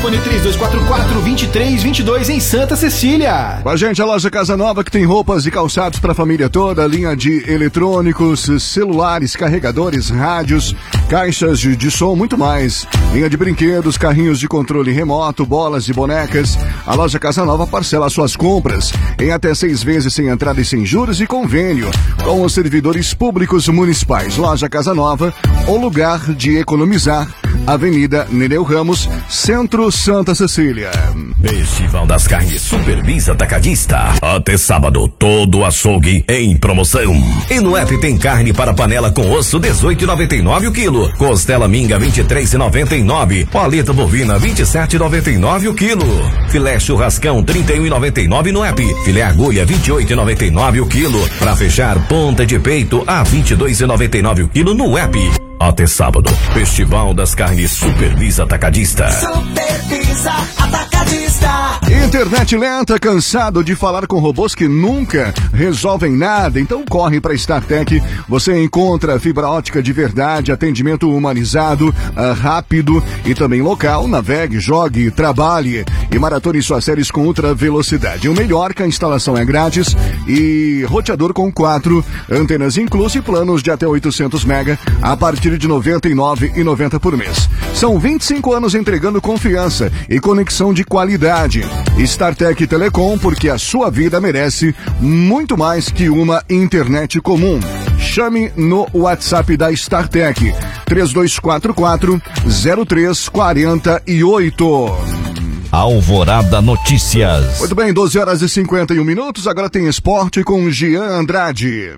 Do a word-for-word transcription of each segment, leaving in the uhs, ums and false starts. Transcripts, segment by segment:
telefone três dois quatro quatro, dois três dois dois em Santa Cecília. Com a gente a loja Casa Nova, que tem roupas e calçados para a família toda, linha de eletrônicos, celulares, carregadores, rádios, caixas de, de som, muito mais. Linha de brinquedos, carrinhos de controle remoto, bolas e bonecas. A loja Casa Nova parcela suas compras em até seis vezes sem entrada e sem juros e convênio com os servidores públicos municipais. Loja Casa Nova, o lugar de economizar. Avenida Nereu Ramos, Centro, Santa Cecília. Festival das Carnes Supervisa Atacadista. Até sábado, todo o açougue em promoção. E no app tem carne para panela com osso dezoito reais e noventa e nove o quilo. Costela minga vinte e três reais e noventa e nove. Paleta bovina vinte e sete reais e noventa e nove o quilo. Filé churrascão trinta e um reais e noventa e nove no app. Filé agulha vinte e oito reais e noventa e nove o quilo. Para fechar, ponta de peito a vinte e dois reais e noventa e nove o quilo no app. Até sábado, Festival das Carnes Supervisa Atacadista. Supervisa Atacadista. Internet lenta, cansado de falar com robôs que nunca resolvem nada? Então corre para StarTech. Você encontra fibra ótica de verdade, atendimento humanizado, uh, rápido e também local. Navegue, jogue, trabalhe e maratone suas séries com ultra velocidade. O melhor que a instalação é grátis e roteador com quatro antenas incluso e planos de até oitocentos mega a partir de noventa e nove reais e noventa centavos por mês. São vinte e cinco anos entregando confiança e conexão de qualidade. StarTech Telecom, porque a sua vida merece muito mais que uma internet comum. Chame no WhatsApp da StarTech, três dois quatro quatro, zero três quatro oito. Alvorada Notícias. Muito bem, doze horas e cinquenta e um minutos, agora tem esporte com Jean Andrade.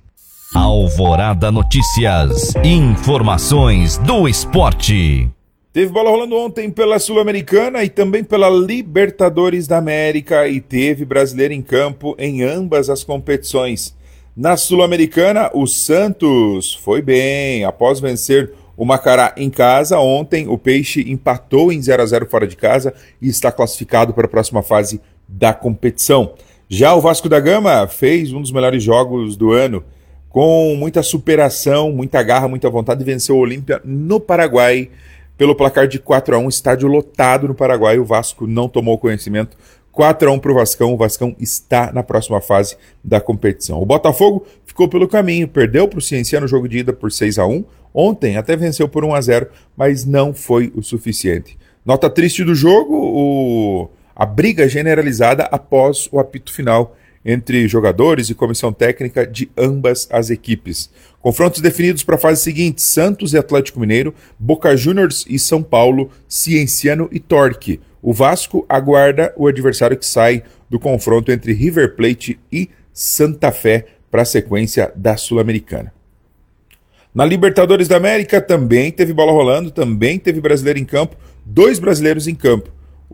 Alvorada Notícias. Informações do esporte. Teve bola rolando ontem pela Sul-Americana e também pela Libertadores da América e teve brasileiro em campo em ambas as competições. Na Sul-Americana, o Santos foi bem. Após vencer o Macará em casa, ontem o Peixe empatou em zero a zero fora de casa e está classificado para a próxima fase da competição. Já o Vasco da Gama fez um dos melhores jogos do ano, com muita superação, muita garra, muita vontade, e venceu o Olímpia no Paraguai pelo placar de quatro a um, estádio lotado no Paraguai. O Vasco não tomou conhecimento. quatro a um para o Vascão. O Vascão está na próxima fase da competição. O Botafogo ficou pelo caminho, perdeu para o Ciência no jogo de ida por seis a um. Ontem até venceu por um a zero, mas não foi o suficiente. Nota triste do jogo, o... a briga generalizada após o apito final entre jogadores e comissão técnica de ambas as equipes. Confrontos definidos para a fase seguinte: Santos e Atlético Mineiro, Boca Juniors e São Paulo, Cienciano e Torque. O Vasco aguarda o adversário que sai do confronto entre River Plate e Santa Fé para a sequência da Sul-Americana. Na Libertadores da América também teve bola rolando, também teve brasileiro em campo, dois brasileiros em campo.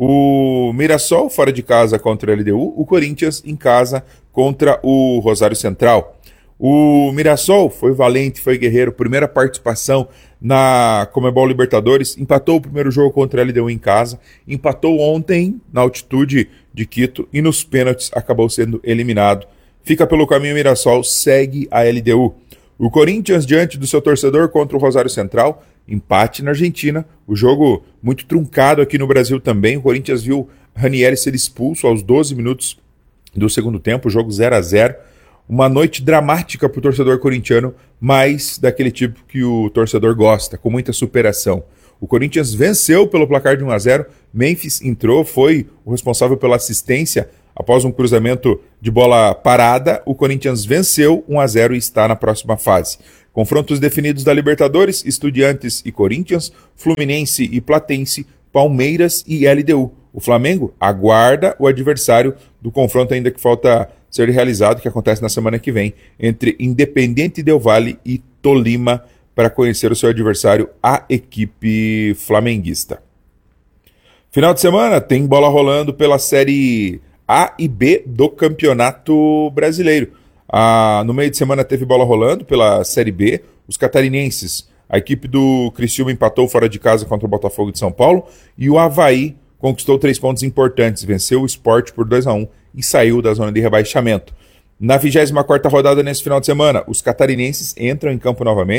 O Mirassol fora de casa contra o L D U, o Corinthians em casa contra o Rosário Central. O Mirassol foi valente, foi guerreiro, primeira participação na Conmebol Libertadores, empatou o primeiro jogo contra o L D U em casa, empatou ontem na altitude de Quito e nos pênaltis acabou sendo eliminado. Fica pelo caminho o Mirassol, segue a L D U. O Corinthians diante do seu torcedor contra o Rosário Central, empate na Argentina, o jogo muito truncado aqui no Brasil também. O Corinthians viu Ranieri ser expulso aos doze minutos do segundo tempo, o jogo zero a zero. Uma noite dramática para o torcedor corintiano, mas daquele tipo que o torcedor gosta, com muita superação. O Corinthians venceu pelo placar de um a zero, Memphis entrou, foi o responsável pela assistência após um cruzamento de bola parada. O Corinthians venceu um a zero e está na próxima fase. Confrontos definidos da Libertadores: Estudiantes e Corinthians, Fluminense e Platense, Palmeiras e L D U. O Flamengo aguarda o adversário do confronto ainda que falta ser realizado, que acontece na semana que vem, entre Independiente Del Valle e Tolima, para conhecer o seu adversário, a equipe flamenguista. Final de semana tem bola rolando pela Série A e B do Campeonato Brasileiro. Ah, no meio de semana teve bola rolando pela Série B. Os catarinenses, a equipe do Criciúma empatou fora de casa contra o Botafogo de São Paulo e o Avaí conquistou três pontos importantes, venceu o Sport por dois a um e saiu da zona de rebaixamento. Na vigésima quarta rodada nesse final de semana, os catarinenses entram em campo novamente.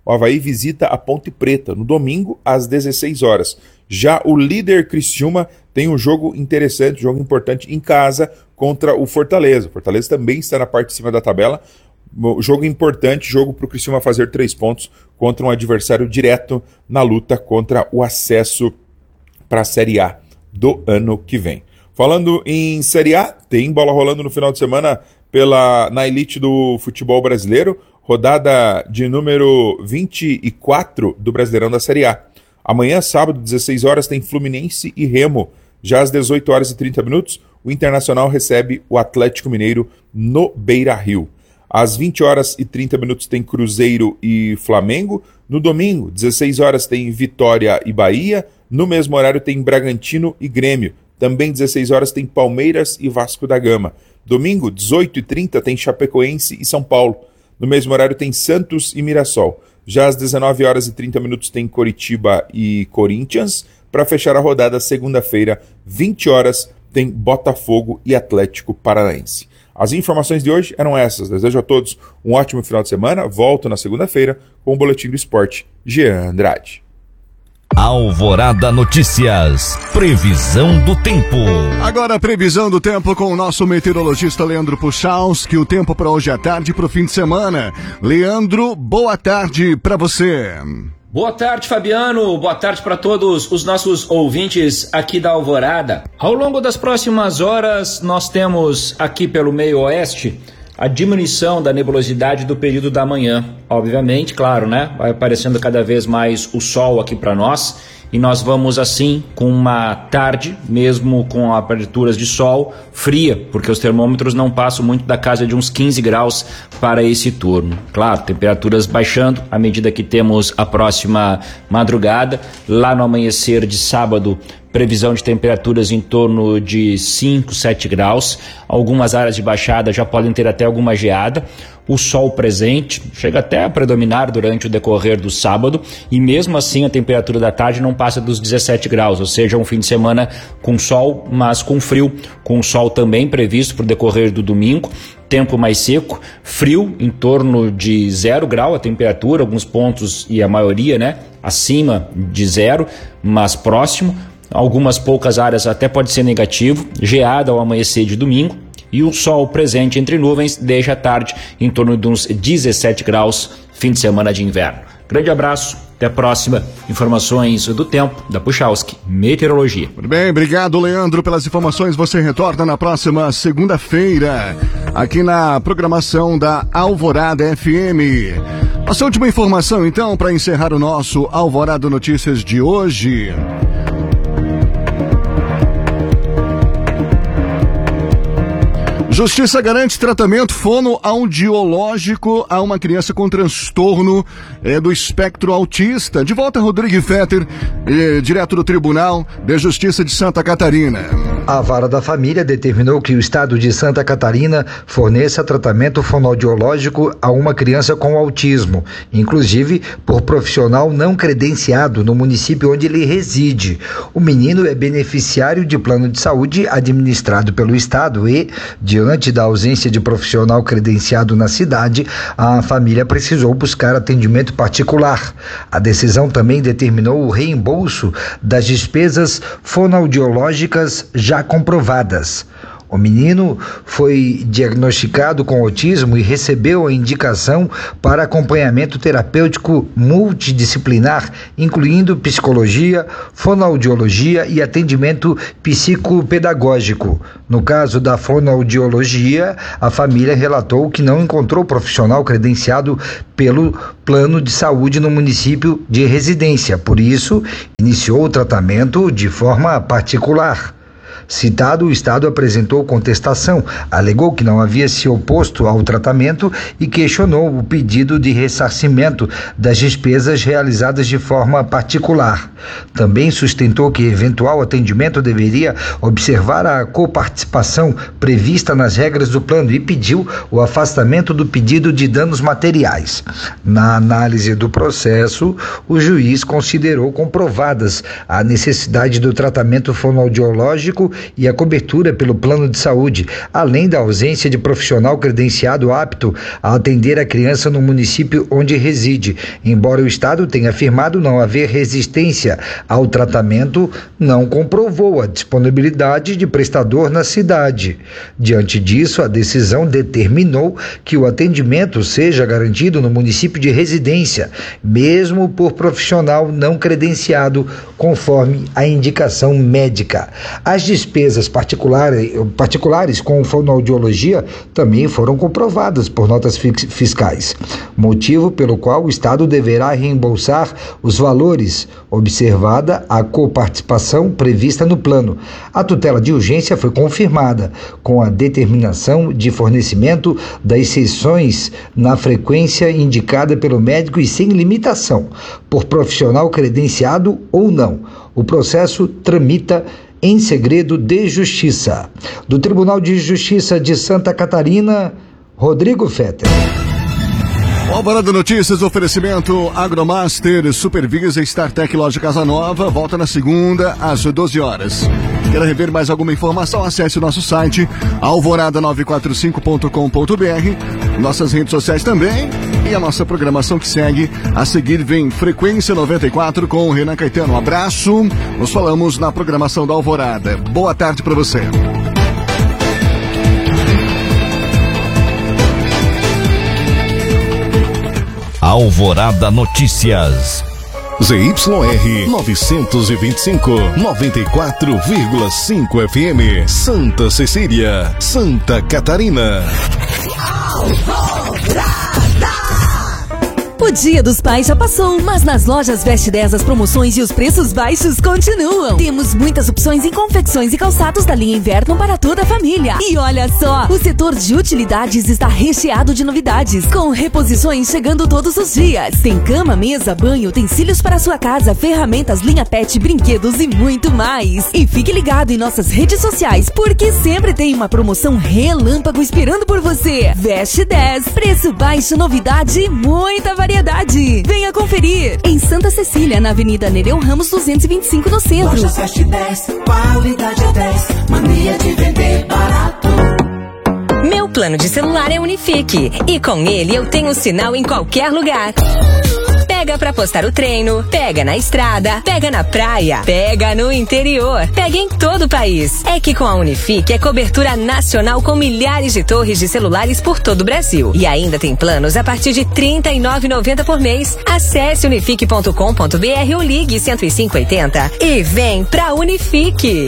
o Avaí visita a Ponte Preta, no domingo, às dezesseis horas. Já o líder Criciúma tem um jogo interessante, um jogo importante em casa contra o Fortaleza. O Fortaleza também está na parte de cima da tabela. Jogo importante, jogo para o Criciúma fazer três pontos contra um adversário direto na luta contra o acesso para a Série A do ano que vem. Falando em Série A, tem bola rolando no final de semana pela, na elite do futebol brasileiro, rodada de número vinte e quatro do Brasileirão da Série A. Amanhã, sábado, dezesseis horas, tem Fluminense e Remo. Já às dezoito horas e trinta minutos, o Internacional recebe o Atlético Mineiro no Beira-Rio. Às vinte horas e trinta minutos tem Cruzeiro e Flamengo. No domingo, dezesseis horas, tem Vitória e Bahia. No mesmo horário tem Bragantino e Grêmio. Também dezesseis horas tem Palmeiras e Vasco da Gama. Domingo, dezoito e trinta, tem Chapecoense e São Paulo. No mesmo horário tem Santos e Mirassol. Já às dezenove horas e trinta minutos tem Coritiba e Corinthians. Para fechar a rodada, segunda-feira, vinte horas, tem Botafogo e Atlético Paranaense. As informações de hoje eram essas. Desejo a todos um ótimo final de semana. Volto na segunda-feira com o Boletim do Esporte. Jean Andrade. Alvorada Notícias. Previsão do tempo. Agora a previsão do tempo com o nosso meteorologista Leandro Puchalski. O tempo para hoje à tarde e para o fim de semana. Leandro, boa tarde para você. Boa tarde, Fabiano. Boa tarde para todos os nossos ouvintes aqui da Alvorada. Ao longo das próximas horas, nós temos aqui pelo meio oeste a diminuição da nebulosidade do período da manhã. Obviamente, claro, né? Vai aparecendo cada vez mais o sol aqui para nós. E nós vamos assim com uma tarde, mesmo com aberturas de sol, fria, porque os termômetros não passam muito da casa de uns quinze graus para esse turno. Claro, temperaturas baixando à medida que temos a próxima madrugada. Lá no amanhecer de sábado, previsão de temperaturas em torno de cinco, sete graus. Algumas áreas de baixada já podem ter até alguma geada. O sol presente chega até a predominar durante o decorrer do sábado e mesmo assim a temperatura da tarde não passa dos dezessete graus, ou seja, um fim de semana com sol, mas com frio, com sol também previsto para o decorrer do domingo. Tempo mais seco, frio em torno de zero grau a temperatura, alguns pontos e a maioria, né, acima de zero, mas próximo. Algumas poucas áreas até pode ser negativo, geada ao amanhecer de domingo. E o sol presente entre nuvens deixa a tarde em torno de uns dezessete graus, fim de semana de inverno. Grande abraço, até a próxima. Informações do tempo da Puchalski Meteorologia. Muito bem, obrigado, Leandro, pelas informações. Você retorna na próxima segunda-feira, aqui na programação da Alvorada F M. Nossa última informação, então, para encerrar o nosso Alvorada Notícias de hoje. Justiça garante tratamento fonoaudiológico a uma criança com transtorno é, do espectro autista. De volta, Rodrigo Fetter, é, direto do Tribunal de Justiça de Santa Catarina. A Vara da Família determinou que o Estado de Santa Catarina forneça tratamento fonoaudiológico a uma criança com autismo, inclusive por profissional não credenciado no município onde ele reside. O menino é beneficiário de plano de saúde administrado pelo Estado e, diante da ausência de profissional credenciado na cidade, a família precisou buscar atendimento particular. A decisão também determinou o reembolso das despesas fonoaudiológicas já comprovadas. O menino foi diagnosticado com autismo e recebeu a indicação para acompanhamento terapêutico multidisciplinar, incluindo psicologia, fonoaudiologia e atendimento psicopedagógico. No caso da fonoaudiologia, a família relatou que não encontrou profissional credenciado pelo plano de saúde no município de residência, por isso, iniciou o tratamento de forma particular. Citado, o Estado apresentou contestação, alegou que não havia se oposto ao tratamento e questionou o pedido de ressarcimento das despesas realizadas de forma particular. Também sustentou que eventual atendimento deveria observar a coparticipação prevista nas regras do plano e pediu o afastamento do pedido de danos materiais. Na análise do processo, o juiz considerou comprovadas a necessidade do tratamento fonoaudiológico médico e a cobertura pelo plano de saúde, além da ausência de profissional credenciado apto a atender a criança no município onde reside. Embora o Estado tenha afirmado não haver resistência ao tratamento, não comprovou a disponibilidade de prestador na cidade. Diante disso, a decisão determinou que o atendimento seja garantido no município de residência, mesmo por profissional não credenciado, conforme a indicação médica. As despesas particulares, particulares com fonoaudiologia também foram comprovadas por notas fiscais, motivo pelo qual o Estado deverá reembolsar os valores, observada a coparticipação prevista no plano. A tutela de urgência foi confirmada, com a determinação de fornecimento das sessões na frequência indicada pelo médico e sem limitação, por profissional credenciado ou não. O processo tramita em segredo de justiça. Do Tribunal de Justiça de Santa Catarina, Rodrigo Fetter. Alvorada Notícias, oferecimento Agromaster, Supervisa, StarTech Loja Casa Nova, volta na segunda às doze horas. Quer rever mais alguma informação? Acesse o nosso site alvorada nove quatro cinco ponto com ponto b r, nossas redes sociais também e a nossa programação que segue. A seguir vem Frequência noventa e quatro com o Renan Caetano. Um abraço, nos falamos na programação da Alvorada. Boa tarde para você. Alvorada Notícias. Z Y R novecentos e vinte e cinco, noventa e quatro vírgula cinco F M, Santa Cecília, Santa Catarina. O Dia dos Pais já passou, mas nas lojas Veste dez as promoções e os preços baixos continuam. Temos muitas opções em confecções e calçados da linha inverno para toda a família. E olha só, o setor de utilidades está recheado de novidades, com reposições chegando todos os dias. Tem cama, mesa, banho, utensílios para sua casa, ferramentas, linha pet, brinquedos e muito mais. E fique ligado em nossas redes sociais, porque sempre tem uma promoção relâmpago esperando por você. Veste dez, preço baixo, novidade e muita variedade. Venha conferir em Santa Cecília, na Avenida Nereu Ramos duzentos e vinte e cinco, no centro. Lojas Veste dez, qualidade é dez, mania de vender barato. Meu plano de celular é Unifique e com ele eu tenho sinal em qualquer lugar. Pega pra postar o treino, pega na estrada, pega na praia, pega no interior, pega em todo o país. É que com a Unifique é cobertura nacional com milhares de torres de celulares por todo o Brasil. E ainda tem planos a partir de trinta e nove reais e noventa centavos por mês. Acesse unifique ponto com ponto b r ou ligue cento e cinco oitenta e vem pra Unifique.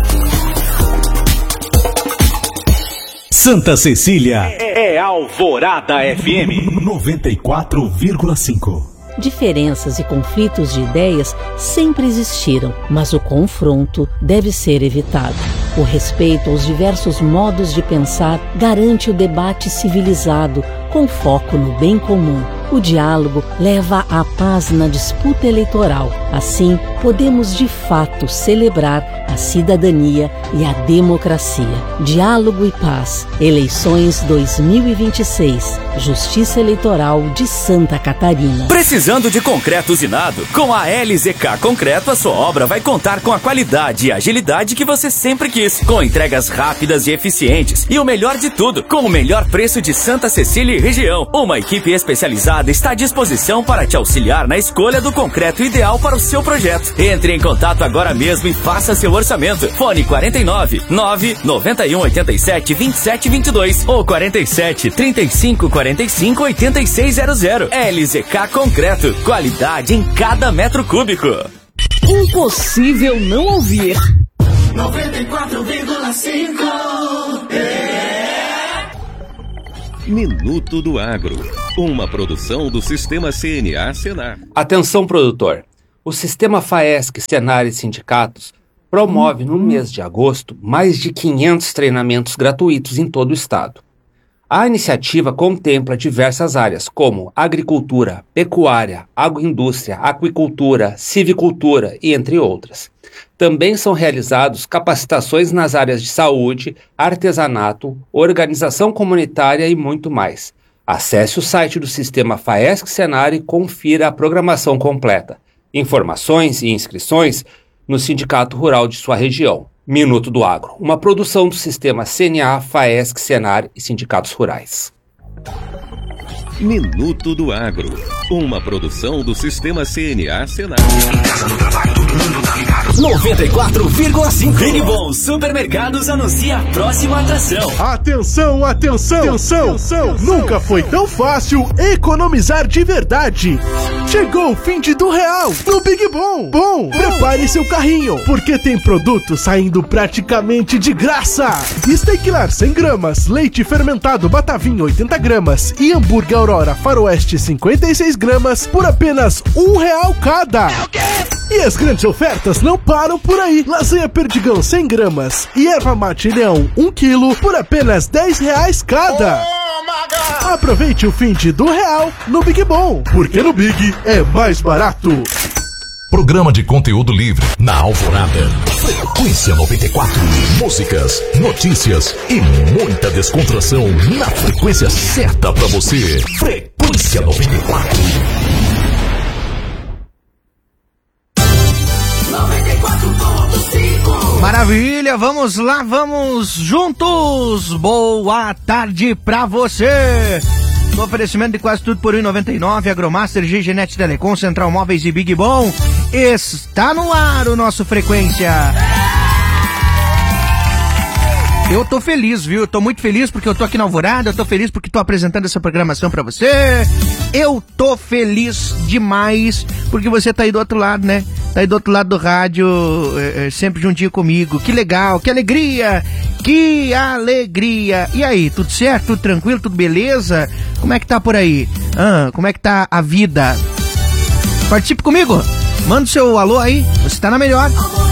Santa Cecília é Alvorada F M noventa e quatro vírgula cinco. Diferenças e conflitos de ideias sempre existiram, mas o confronto deve ser evitado. O respeito aos diversos modos de pensar garante o debate civilizado, com foco no bem comum. O diálogo leva à paz na disputa eleitoral. Assim, podemos de fato celebrar a cidadania e a democracia. Diálogo e paz. Eleições dois mil e vinte e seis. Justiça Eleitoral de Santa Catarina. Precisando de concreto usinado? Com a L Z K Concreto, a sua obra vai contar com a qualidade e agilidade que você sempre quis. Com entregas rápidas e eficientes. E o melhor de tudo, com o melhor preço de Santa Cecília e região. Uma equipe especializada está à disposição para te auxiliar na escolha do concreto ideal para o seu projeto. Entre em contato agora mesmo e faça seu orçamento. Fone quarenta e nove, nove, noventa e um, oitenta e sete, vinte e sete, vinte e dois ou quarenta e sete, trinta e cinco, quarenta e cinco, oitenta e seis zero zero. L Z K Concreto. Qualidade em cada metro cúbico. Impossível não ouvir. noventa e quatro vírgula cinco. Minuto do Agro, uma produção do Sistema C N A Senar. Atenção, produtor. O Sistema FAESC, Senar e Sindicatos promove no mês de agosto mais de quinhentos treinamentos gratuitos em todo o estado. A iniciativa contempla diversas áreas como agricultura, pecuária, agroindústria, aquicultura, civicultura e entre outras. Também são realizados capacitações nas áreas de saúde, artesanato, organização comunitária e muito mais. Acesse o site do Sistema FAESC Senar e confira a programação completa. Informações e inscrições no Sindicato Rural de sua região. Minuto do Agro, uma produção do sistema C N A, FAESC, Senar e sindicatos rurais. Minuto do Agro, uma produção do sistema C N A, Senar. noventa e quatro vírgula cinco. Big Bom Supermercados anuncia a próxima atração. Atenção, atenção, atenção, atenção. Nunca foi tão fácil economizar de verdade. Chegou o fim de do real no Big Bom. Bom, prepare seu carrinho, porque tem produto saindo praticamente de graça. Steak Lar cem gramas, leite fermentado Batavinha oitenta gramas e hambúrguer Aurora Faroeste cinquenta e seis gramas por apenas um real cada. E as grandes ofertas não param por aí. Lasanha Perdigão cem gramas e erva mate Leão um quilo por apenas dez reais cada. Oh, aproveite o fim de do real no Big Bom, porque no Big é mais barato. Programa de conteúdo livre na Alvorada. Frequência noventa e quatro. Músicas, notícias e muita descontração na frequência certa pra você. Frequência noventa e quatro. Maravilha, vamos lá, vamos juntos. Boa tarde pra você. No oferecimento de quase tudo por um e noventa e nove, Agromaster, G-Genet Telecom, Central Móveis e Big Bom. Está no ar o nosso Frequência. Eu tô feliz, viu? Eu tô muito feliz porque eu tô aqui na Alvorada, eu tô feliz porque tô apresentando essa programação pra você. Eu tô feliz demais porque você tá aí do outro lado, né? Tá aí do outro lado do rádio, é, é, sempre juntinho comigo. Que legal, que alegria, que alegria. E aí, tudo certo? Tudo tranquilo? Tudo beleza? Como é que tá por aí? Ah, como é que tá a vida? Participe comigo. Manda o seu alô aí, você tá na melhor.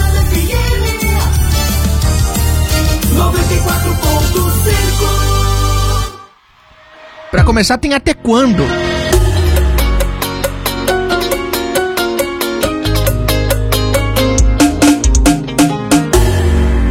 noventa e quatro ponto cinco. Pra começar, tem até quando?